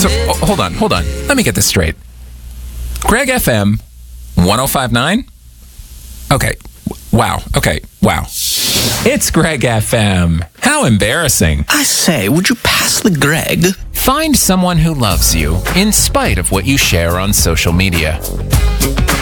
So, hold on. Let me get this straight. Greg FM 105.9? Okay. Wow. It's Greg FM. How embarrassing. I say, would you pass the Greg? Find someone who loves you in spite of what you share on social media.